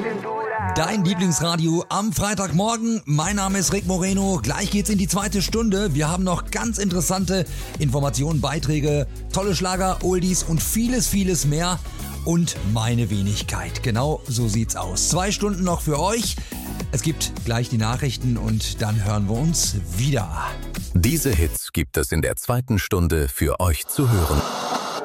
Dein Lieblingsradio am Freitagmorgen. Mein Name ist Rick Moreno. Gleich geht's in die zweite Stunde. Wir haben noch ganz interessante Informationen, Beiträge, tolle Schlager, Oldies und vieles, vieles mehr. Und meine Wenigkeit. Genau so sieht's aus. 2 Stunden noch für euch. Es gibt gleich die Nachrichten und dann hören wir uns wieder. Diese Hits gibt es in der zweiten Stunde für euch zu hören.